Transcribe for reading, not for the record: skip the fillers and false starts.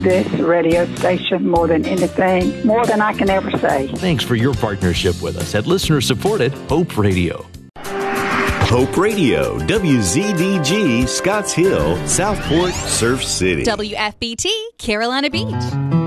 this radio station more than anything, more than I can ever say. Thanks for your partnership with us at listener-supported Hope Radio. Hope Radio, WZDG, Scotts Hill, Southport, Surf City. WFBT, Carolina Beach.